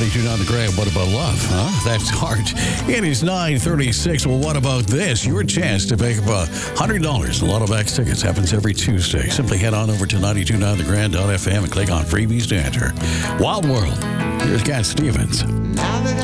92.9 The Grand. What about love? Huh? That's hard. It is 9:36. Well, what about this? Your chance to pick up $100 in Lotto Max tickets happens every Tuesday. Simply head on over to 92.9thegrand.fm and click on freebies to enter. Wild World. Here's Cat Stevens.